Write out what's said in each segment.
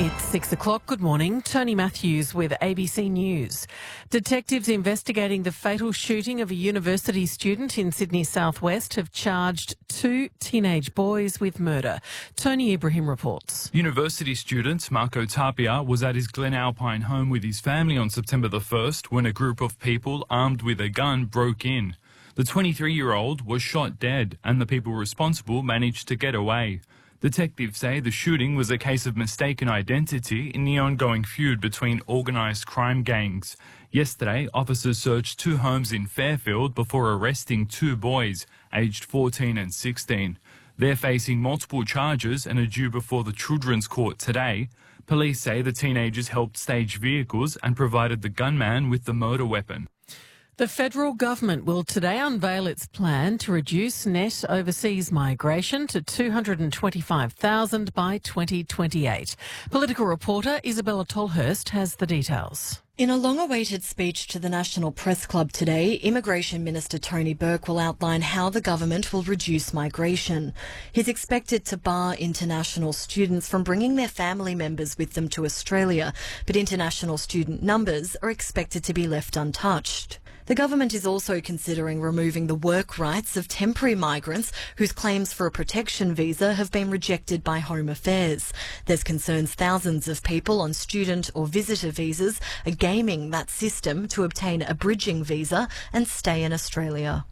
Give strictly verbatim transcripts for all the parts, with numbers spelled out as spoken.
It's six o'clock. Good morning. Tony Matthews with A B C News. Detectives investigating the fatal shooting of a university student in Sydney southwest have charged two teenage boys with murder. Tony Ibrahim reports. University student Marco Tapia was at his Glen Alpine home with his family on September the first when a group of people armed with a gun broke in. The twenty-three-year-old was shot dead and the people responsible managed to get away. Detectives say the shooting was a case of mistaken identity in the ongoing feud between organised crime gangs. Yesterday, officers searched two homes in Fairfield before arresting two boys, aged fourteen and sixteen. They're facing multiple charges and are due before the Children's Court today. Police say the teenagers helped stage vehicles and provided the gunman with the motor weapon. The federal government will today unveil its plan to reduce net overseas migration to two hundred twenty-five thousand by twenty twenty-eight. Political reporter Isabella Tolhurst has the details. In a long-awaited speech to the National Press Club today, Immigration Minister Tony Burke will outline how the government will reduce migration. He's expected to bar international students from bringing their family members with them to Australia, but international student numbers are expected to be left untouched. The government is also considering removing the work rights of temporary migrants whose claims for a protection visa have been rejected by Home Affairs. There's concerns thousands of people on student or visitor visas are gaming that system to obtain a bridging visa and stay in Australia.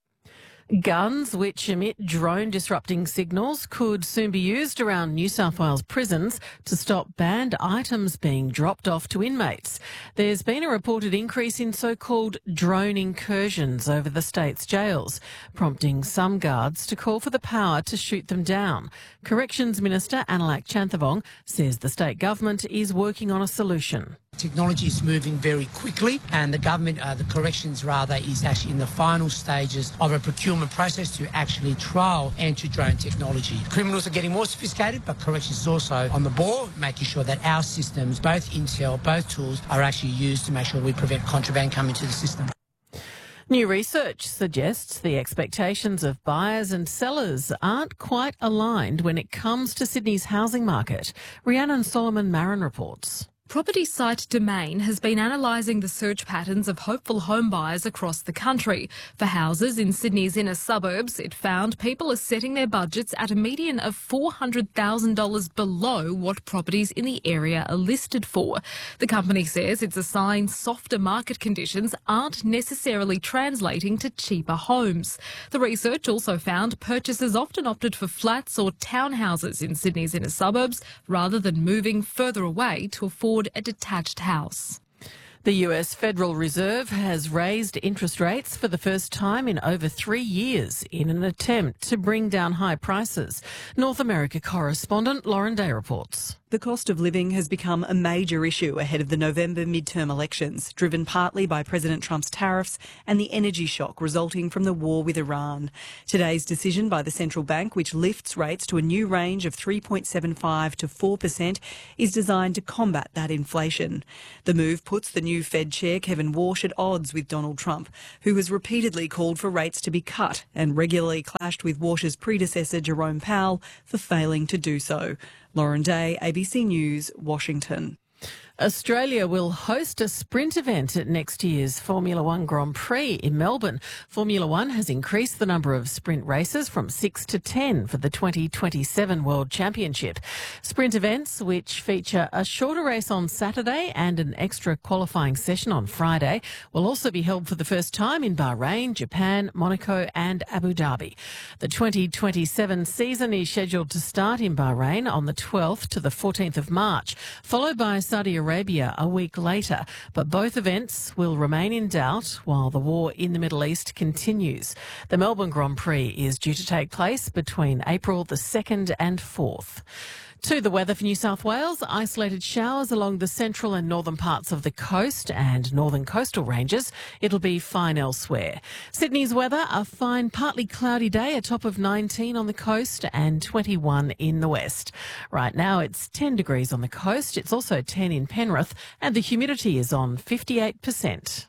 Guns which emit drone-disrupting signals could soon be used around New South Wales prisons to stop banned items being dropped off to inmates. There's been a reported increase in so-called drone incursions over the state's jails, prompting some guards to call for the power to shoot them down. Corrections Minister Analak Chanthavong says the state government is working on a solution. Technology is moving very quickly and the government, uh, the corrections rather, is actually in the final stages of a procurement process to actually trial anti-drone technology. Criminals are getting more sophisticated, but corrections is also on the ball, making sure that our systems, both intel, both tools, are actually used to make sure we prevent contraband coming to the system. New research suggests the expectations of buyers and sellers aren't quite aligned when it comes to Sydney's housing market. Rhiannon Solomon-Marin reports. Property site Domain has been analysing the search patterns of hopeful home buyers across the country. For houses in Sydney's inner suburbs, it found people are setting their budgets at a median of four hundred thousand dollars below what properties in the area are listed for. The company says it's a sign softer market conditions aren't necessarily translating to cheaper homes. The research also found purchasers often opted for flats or townhouses in Sydney's inner suburbs rather than moving further away to afford a detached house. The U S Federal Reserve has raised interest rates for the first time in over three years in an attempt to bring down high prices. North America correspondent Lauren Day reports. The cost of living has become a major issue ahead of the November midterm elections, driven partly by President Trump's tariffs and the energy shock resulting from the war with Iran. Today's decision by the central bank, which lifts rates to a new range of three point seven five to four percent, is designed to combat that inflation. The move puts the new Fed chair, Kevin Warsh, at odds with Donald Trump, who has repeatedly called for rates to be cut and regularly clashed with Warsh's predecessor, Jerome Powell, for failing to do so. Lauren Day, A B C News, Washington. Australia will host a sprint event at next year's Formula One Grand Prix in Melbourne. Formula One has increased the number of sprint races from six to ten for the twenty twenty-seven World Championship. Sprint events, which feature a shorter race on Saturday and an extra qualifying session on Friday, will also be held for the first time in Bahrain, Japan, Monaco and Abu Dhabi. The twenty twenty-seven season is scheduled to start in Bahrain on the twelfth to the fourteenth of March, followed by Saudi Arabia Arabia a week later, but both events will remain in doubt while the war in the Middle East continues. The Melbourne Grand Prix is due to take place between April the second and fourth. To the weather for New South Wales, isolated showers along the central and northern parts of the coast and northern coastal ranges. It'll be fine elsewhere. Sydney's weather, a fine partly cloudy day, a top of nineteen on the coast and twenty-one in the west. Right now it's ten degrees on the coast. It's also ten in Penrith and the humidity is on fifty-eight percent.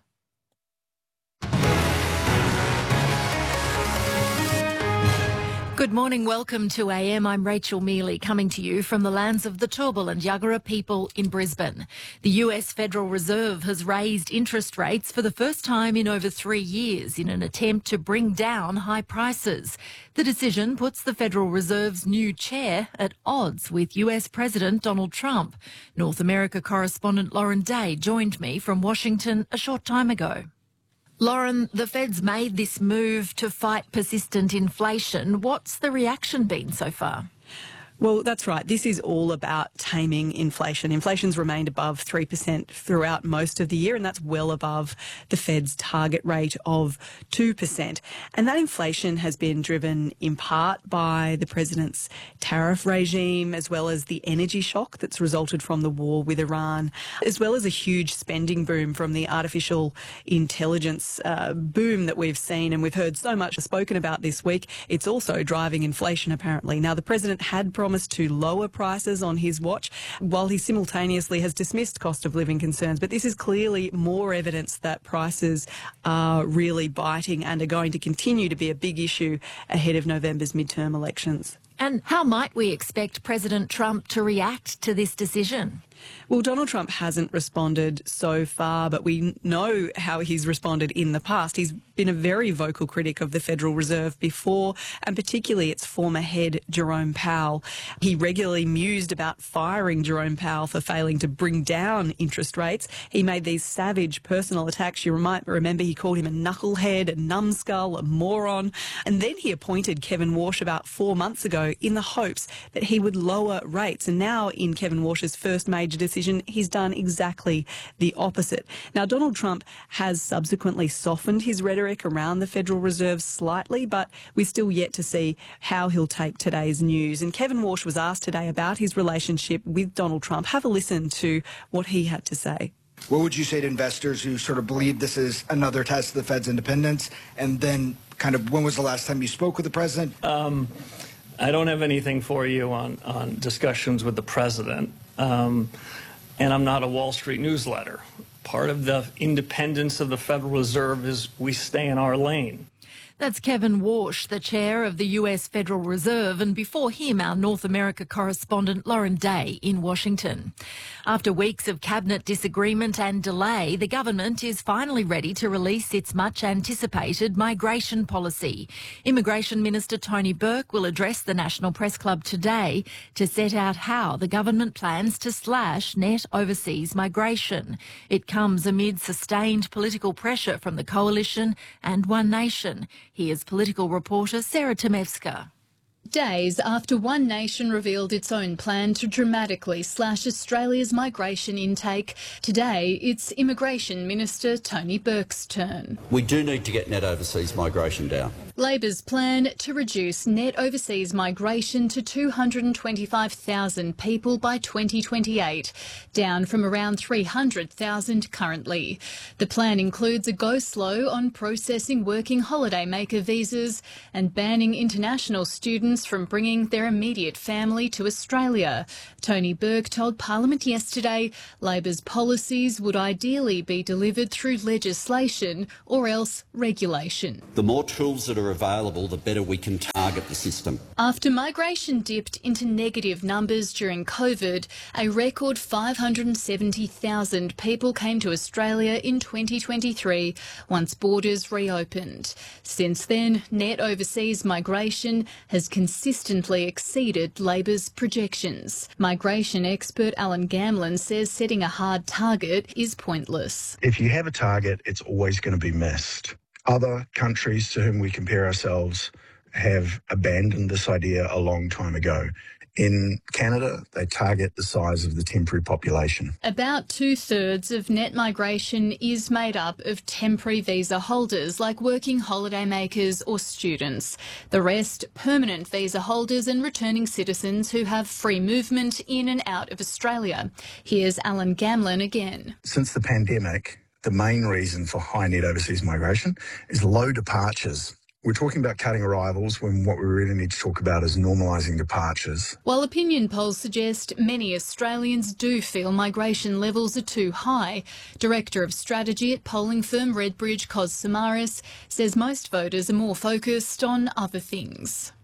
Good morning, welcome to A M. I'm Rachel Mealy, coming to you from the lands of the Turrbal and Yagara people in Brisbane. The U S Federal Reserve has raised interest rates for the first time in over three years in an attempt to bring down high prices. The decision puts the Federal Reserve's new chair at odds with U S President Donald Trump. North America correspondent Lauren Day joined me from Washington a short time ago. Lauren, the Fed's made this move to fight persistent inflation. What's the reaction been so far? Well, that's right. This is all about taming inflation. Inflation's remained above three percent throughout most of the year, and that's well above the Fed's target rate of two percent. And that inflation has been driven in part by the president's tariff regime, as well as the energy shock that's resulted from the war with Iran, as well as a huge spending boom from the artificial intelligence uh, boom that we've seen and we've heard so much spoken about this week. It's also driving inflation, apparently. Now, the president had promised to lower prices on his watch, while he simultaneously has dismissed cost of living concerns. But this is clearly more evidence that prices are really biting and are going to continue to be a big issue ahead of November's midterm elections. And how might we expect President Trump to react to this decision? Well, Donald Trump hasn't responded so far, but we know how he's responded in the past. He's been a very vocal critic of the Federal Reserve before, and particularly its former head, Jerome Powell. He regularly mused about firing Jerome Powell for failing to bring down interest rates. He made these savage personal attacks. You might remember he called him a knucklehead, a numbskull, a moron. And then he appointed Kevin Warsh about four months ago in the hopes that he would lower rates. And now, in Kevin Warsh's first major decision, he's done exactly the opposite. Now, Donald Trump has subsequently softened his rhetoric around the Federal Reserve slightly, but we're still yet to see how he'll take today's news. And Kevin Warsh was asked today about his relationship with Donald Trump. Have a listen to what he had to say. What would you say to investors who sort of believe this is another test of the Fed's independence? And then kind of when was the last time you spoke with the president? Um, I don't have anything for you on, on discussions with the president. Um, and I'm not a Wall Street newsletter. Part of the independence of the Federal Reserve is we stay in our lane. That's Kevin Warsh, the chair of the U S Federal Reserve, and before him, our North America correspondent Lauren Day in Washington. After weeks of cabinet disagreement and delay, the government is finally ready to release its much-anticipated migration policy. Immigration Minister Tony Burke will address the National Press Club today to set out how the government plans to slash net overseas migration. It comes amid sustained political pressure from the Coalition and One Nation. Here's political reporter Sarah Temevska. Days after One Nation revealed its own plan to dramatically slash Australia's migration intake, today it's Immigration Minister Tony Burke's turn. We do need to get net overseas migration down. Labor's plan to reduce net overseas migration to two hundred twenty-five thousand people by twenty twenty-eight, down from around three hundred thousand currently. The plan includes a go-slow on processing working holidaymaker visas and banning international students from bringing their immediate family to Australia. Tony Burke told Parliament yesterday Labor's policies would ideally be delivered through legislation or else regulation. The more tools that are available, the better we can target the system. After migration dipped into negative numbers during COVID, a record five hundred seventy thousand people came to Australia in twenty twenty-three once borders reopened. Since then, net overseas migration has consistently exceeded Labor's projections. Migration expert Alan Gamlin says setting a hard target is pointless. If you have a target, it's always going to be missed. Other countries to whom we compare ourselves have abandoned this idea a long time ago. In Canada, they target the size of the temporary population. About two-thirds of net migration is made up of temporary visa holders like working holidaymakers or students. The rest, permanent visa holders and returning citizens who have free movement in and out of Australia. Here's Alan Gamlin again. Since the pandemic, the main reason for high net overseas migration is low departures. We're talking about cutting arrivals when what we really need to talk about is normalising departures. While opinion polls suggest many Australians do feel migration levels are too high, Director of Strategy at polling firm Redbridge Cos Samaris says most voters are more focused on other things.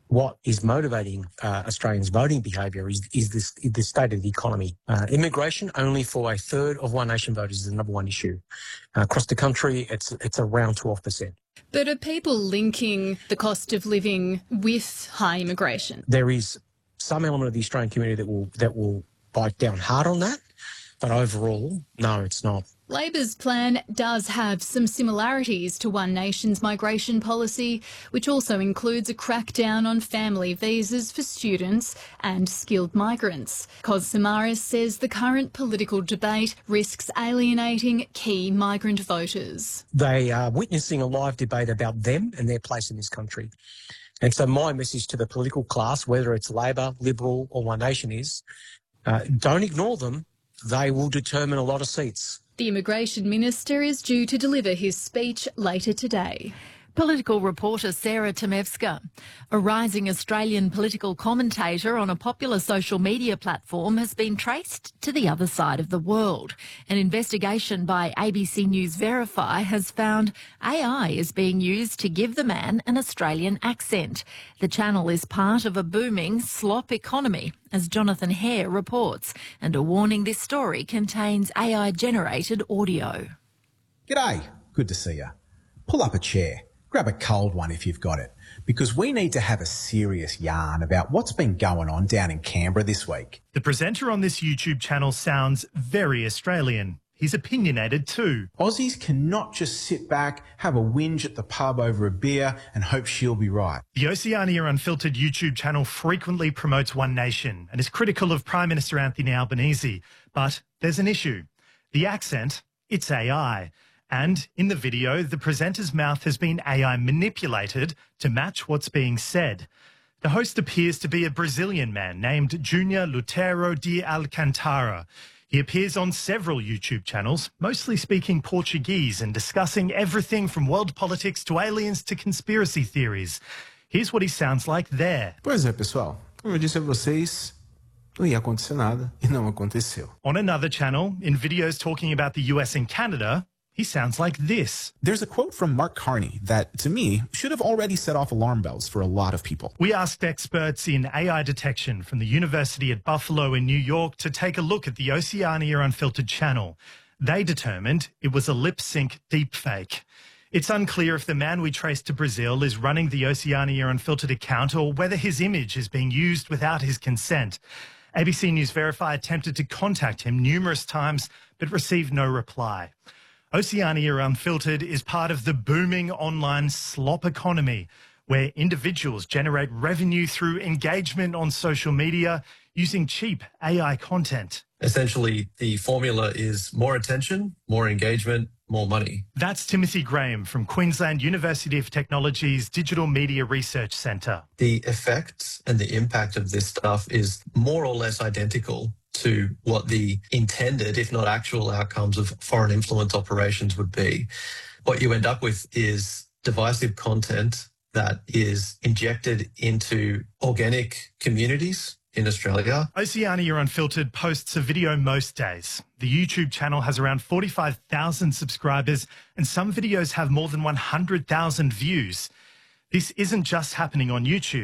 what is motivating uh, Australians' voting behaviour is, is this, the state of the economy. Uh, immigration, only for a third of One Nation voters, is the number one issue. Uh, across the country, it's it's around twelve percent. But are people linking the cost of living with high immigration? There is some element of the Australian community that will that will bite down hard on that, but overall, no, it's not. Labor's plan does have some similarities to One Nation's migration policy, which also includes a crackdown on family visas for students and skilled migrants. Cos Samaras says the current political debate risks alienating key migrant voters. They are witnessing a live debate about them and their place in this country. And so my message to the political class, whether it's Labor, Liberal or One Nation, is uh, don't ignore them. They will determine a lot of seats. The Immigration Minister is due to deliver his speech later today. Political reporter Sarah Temevska. A rising Australian political commentator on a popular social media platform has been traced to the other side of the world. An investigation by A B C News Verify has found A I is being used to give the man an Australian accent. The channel is part of a booming slop economy, as Jonathan Hare reports, and a warning this story contains A I-generated audio. G'day, good to see you. Pull up a chair. Grab a cold one if you've got it, because we need to have a serious yarn about what's been going on down in Canberra this week. The presenter on this YouTube channel sounds very Australian. He's opinionated too. Aussies cannot just sit back, have a whinge at the pub over a beer and hope she'll be right. The Oceania Unfiltered YouTube channel frequently promotes One Nation and is critical of Prime Minister Anthony Albanese. But there's an issue. The accent, it's A I. And in the video, the presenter's mouth has been A I manipulated to match what's being said. The host appears to be a Brazilian man named Junior Lutero de Alcantara. He appears on several YouTube channels, mostly speaking Portuguese and discussing everything from world politics to aliens to conspiracy theories. Here's what he sounds like there. Pois é, pessoal. Como eu disse a vocês, não ia acontecer nada e não aconteceu. On another channel, in videos talking about the U S and Canada, he sounds like this. There's a quote from Mark Carney that, to me, should have already set off alarm bells for a lot of people. We asked experts in A I detection from the University at Buffalo in New York to take a look at the Oceania Unfiltered channel. They determined it was a lip-sync deepfake. It's unclear if the man we traced to Brazil is running the Oceania Unfiltered account or whether his image is being used without his consent. A B C News Verify attempted to contact him numerous times but received no reply. Oceania Unfiltered is part of the booming online slop economy, where individuals generate revenue through engagement on social media using cheap A I content. Essentially, the formula is more attention, more engagement, more money. That's Timothy Graham from Queensland University of Technology's Digital Media Research Centre. The effects and the impact of this stuff is more or less identical to what the intended, if not actual, outcomes of foreign influence operations would be. What you end up with is divisive content that is injected into organic communities in Australia. Oceania Unfiltered posts a video most days. The YouTube channel has around forty-five thousand subscribers and some videos have more than one hundred thousand views. This isn't just happening on YouTube.